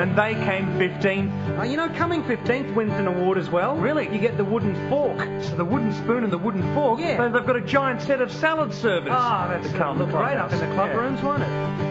And they came 15th. You know, coming 15th wins an award as well. Really? You get the wooden fork. The wooden spoon and the wooden fork? Yeah. They've got a giant set of salad servers. That's to come look to the great up in the club Yeah. rooms, won't it?